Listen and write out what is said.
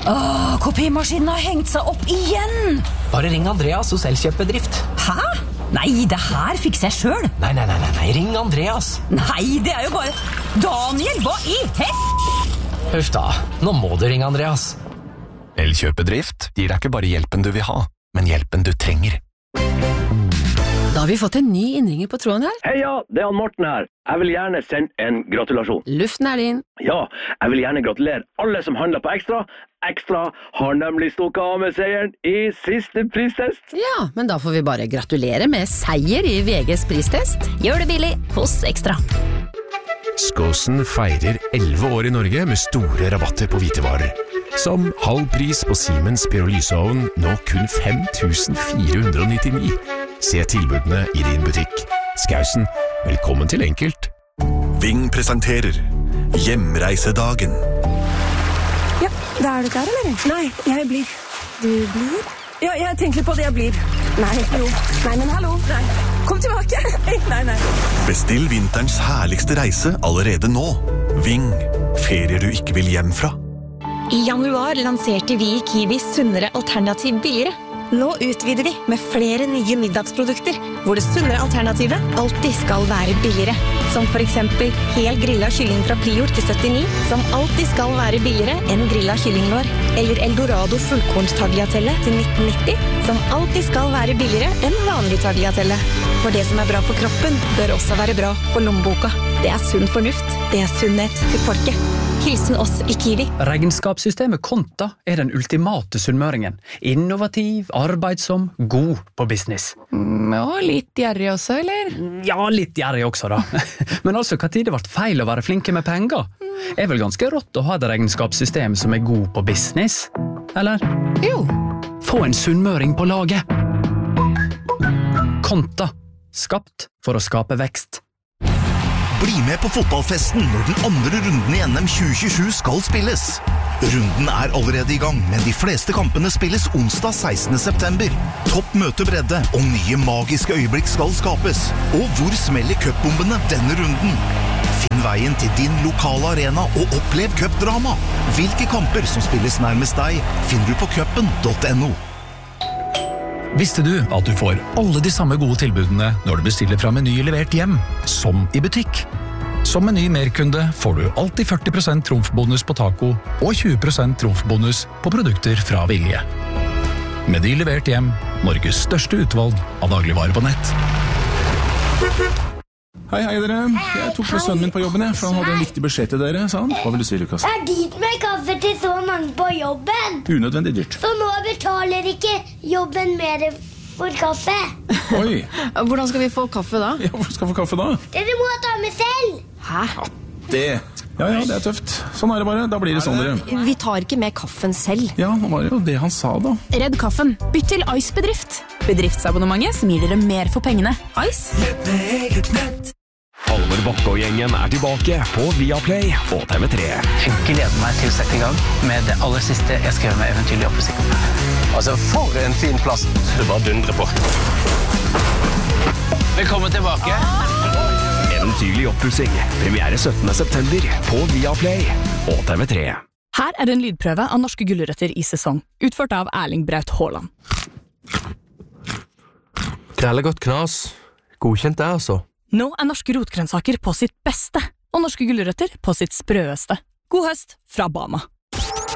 Kopimaskinen har hengt seg opp igjen. Bare ring Andreas hos Elkjøp-bedrift. Hæ? Nei, det her fikser jeg selv. Nei, ring Andreas. Nei, det er jo bare... Daniel, hva i Huff da, nå må du ringe Andreas. Elkjøp-bedrift gir deg ikke bare hjelpen du vil ha, men hjelpen du trenger. Da har vi fått en ny innringer på tråden her. Heia, det er han Morten her. Jeg vil gjerne sende en gratulasjon. Luften er din. Ja, jeg vil gjerne gratulere alle som handler på Ekstra. Ekstra har nemlig stukket av med seieren i siste pristest. Ja, men da får vi bare gratulere med seier i VGs pristest. Gjør det billig hos Ekstra. Skåsen feirer 11 år i Norge med store rabatter på hvitevarer. Som halv pris på Siemens Pyrolyseovn, nå kun 5.499. Se tilbudene i din butikk. Skausen, velkommen til Enkelt. Ving presenterer Hjemreisedagen. Ja, da er du klar, eller? Nei, jeg blir. Du blir? Ja, jeg tenker litt på det, jeg blir. Nei, jo. Nei, men hallo. Nei. Kom tilbake. Nei. Bestill vinterens herligste reise allerede nå. Ving, ferier du ikke vil hjem fra. I januar lanserte vi i Kiwi sunnere alternativ billigere. Nå utvider vi med flere nye middagsprodukter, hvor det sunnere alternativet alltid skal være billigere. Som for eksempel hel grillet kylling fra Prior til 79, som alltid skal være billigere enn grillet kyllinglår. Eller Eldorado fullkorns tagliatelle til 1990, som alltid skal være billigere enn vanlig tagliatelle. For det som er bra for kroppen, bør også være bra for lommeboka. Det er sunn fornuft. Det er sunnhet til folket. Hilsen oss i Kiwi. Regnskapssystemet Konta er den ultimate sunnmøringen. Innovativ, arbeidsom, god på business. Og litt gjerrig også, eller? Ja, litt gjerrig også da. Men altså, hva tid det ble feil å være flinke med penger? Er vel ganske rått å ha et regnskapssystem som er god på business? Eller? Jo. Få en sunnmøring på laget. Konta. Skapt for å skape vekst. Bli med på fotballfesten når den andre runden i NM 2027 skal spilles. Runden er allerede i gang, men de fleste kampene spilles onsdag 16. september. Topp møtebredde og nye magiske øyeblikk skal skapes. Og hvor smeller cupbombene denne runden? Finn veien til din lokale arena og opplev cupdrama. Hvilke kamper som spilles nærmest deg, finner du på cupen.no. Visste du at du får alle de samme gode tilbudene når du bestiller fra Meny levert hjem, som i butikk? Som Meny merkunde får du alltid 40% trumfbonus på taco og 20% trumfbonus på produkter fra Vilje. Meny levert hjem, Norges største utvalg av dagligvarer på nett. Hei dere, jeg tok med sønnen min på jobben, for han hadde en viktig beskjed til dere, sa han. Hva vil du si, Lukas? Det er dyrt med kaffe til så mange på jobben. Unødvendig dyrt. Så nå betaler ikke jobben mer for kaffe. Oi. Hvordan skal vi få kaffe da? Ja, hvor skal vi få kaffe da? Dere må ta med selv. Hæ? Ja, det er tøft. Sånn er det bare, da blir det sånn dere. Vi tar ikke med kaffen selv. Ja, nå var det jo det han sa da. Redd kaffen. Bytt til Ice Bedrift. Bedriftsabonnementet som gir dere mer for pengene. Ice. Lett med eget nett. Halvor Bakke og gjengen er tilbake på Viaplay og TV3. Jeg gleder meg til å sette i gang med det aller siste jeg skrev med Eventyrlig oppussing. Altså, for en fin plass. Du bare dundrer på. Velkommen tilbake. Eventyrlig oppussing. Premiere 17. september på Viaplay og TV3. Her er en lydprøve av norske gulrøtter i sesong, utført av Erling Braut Haaland. Krellegodt knas. Godkjent det, altså. Nå er norske rotgrønnsaker på sitt beste, og norske gulrøtter på sitt sprøeste. God høst fra Bama.